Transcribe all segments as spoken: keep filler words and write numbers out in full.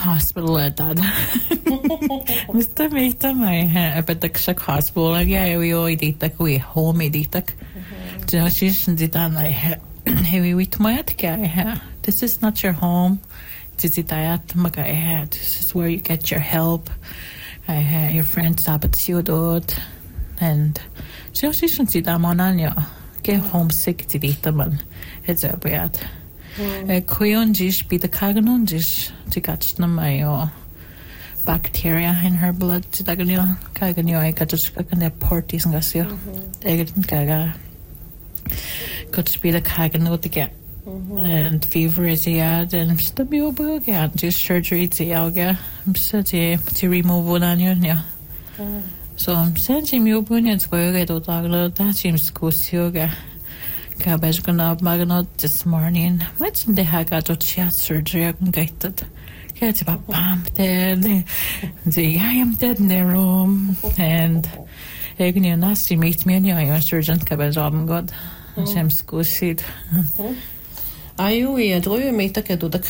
hospital at that. Mr. Mita my ha but the shock hospital again we all did that we home did that. Just did that I heavy with my guy. This is not your home. This is that my guy. This is where you get your help. I had your friend Sabbath you dot and so she shouldn't see that man on you. Get homesick to eat them and it's a bad. Queen just be the caganon just to catch them my bacteria in her blood to the caganio. I got just cooking the porties and gas you. I didn't gaga. Got to be the cagano to get and fever is yad and stabile bug and just surgery to yoga. I'm said to remove one on you. Yeah. So I'm sending you bunny to go get out that seems cool yoga. Cabbage gonna magnot this morning. Much in the haga to chat surgery I can get it. Get about bam dead. The I am dead in the room and Egni nasty meet me and your surgeon cabbage I'm good. I'm school seed. Are you a do you meet a do the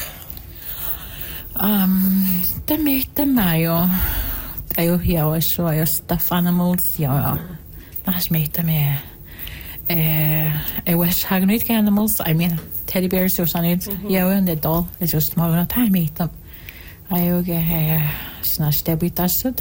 um the meet the mayo. I hear show your stuff animals, yeah. That's meet the me. Uh, I wish Hagnit animals, I mean teddy bears or something. Yeah, and the doll is just more than time meet them. I get snatched Debbie dusted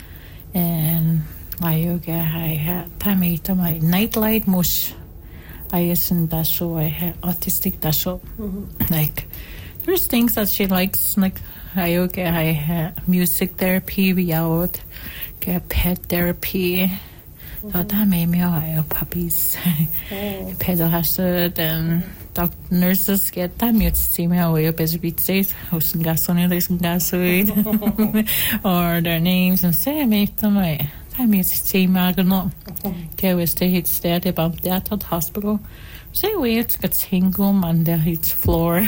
and I get I time meet them. I nightlight mush. I isn't that show. I have autistic that show. Like there's things that she likes, like I get I have music therapy, we out get pet therapy. So that made me oh puppies. Pedal has it and doctor nurses get that mute see me away up as beat safe, who's gas on it, gas or their names and say I made them I that mute see me I don't know. Okay, we stay hit steady about that at hospital. Say wait, got single man there hits floor.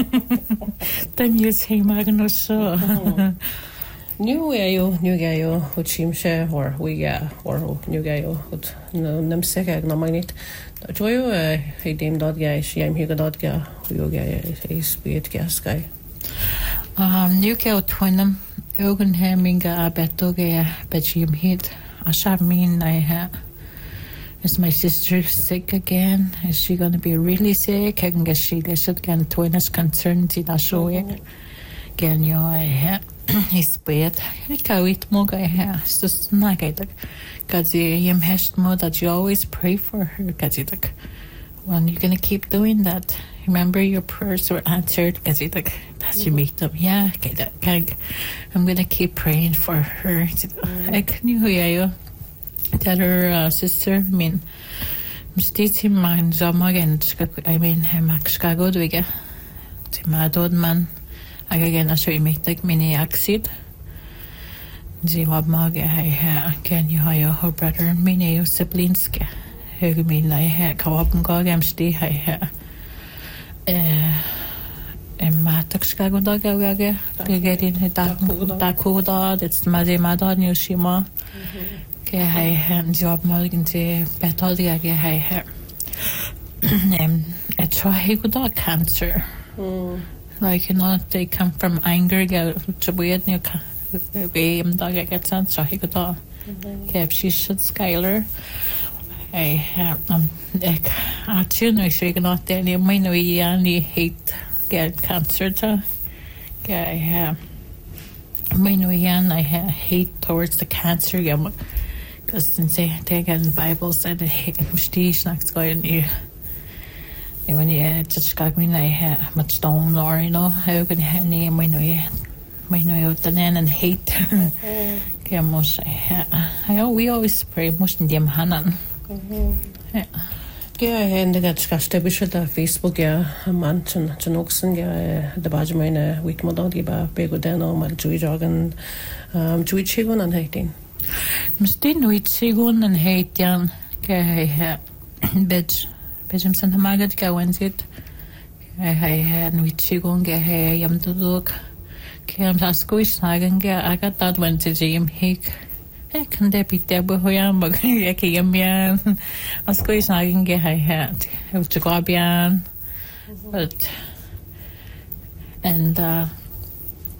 Then you say Magno so. New gaio, new gaio, who chim share or we uh or new gaio, who'd no nem sick egg no minute. Joy a he deemed dot guy, she am here dot guy, who you guy is beat gas guy. Um, new gaio twinum, Ogan hemming a beto gay, but she hit. I shall mean I have. Is my sister sick again? Is she gonna be really sick? I can guess she should get twin is concerned to that show it. Can you I have. He's bad. I can't wait more guy here. It's just not like because you have more that you always pray for her. Because you like, well, you're gonna keep doing that. Remember your prayers were answered. Because you like, that's you meet them. Yeah, okay, that okay, I'm gonna keep praying for her. I can you hear you? Tell her uh, sister. I mean, I'm still mind job again. I mean, I'm Chicago. Do we get? To my dad man. Again, I show you me like mini acid. The wabmag I can you hire her brother, mini siblings. Who mean like Kawabmag, I'm still I uh, and Matak Chicago dog. I get in that cool dog. It's Madi Mada Newshima. Okay, I am job morgan to better the I have. Um, I try good dog cancer. Like, you know, they come from anger, get to weird, you know, game dog gets on, so he could all keep she should Skylar. I have, um, like, I too know she cannot tell you, my no, you only hate get cancer to. I have, my no, I have hate towards the cancer, yeah, because since they take in the Bible said the hate, she's not going to. When you just got me, I had much stone or you know, how can you have name when we when we out the and hate. Yeah, most I I we always pray most in them Hanan. Yeah. Yeah, and the got established the Facebook yeah, a man to to Noxon yeah, the badge mine week model give a big deno my Jewy jargon um Jewy chigon and hating. Mistin we chigon and hate yan okay bitch. Bejim Santa Margaret go went it. I had we chigon get hey yam to look. Cam to squish nagan get I got that went to Jim Hick. I can there be there but who am but I can yan. I squish nagan get I had. It was to go beyond. But and uh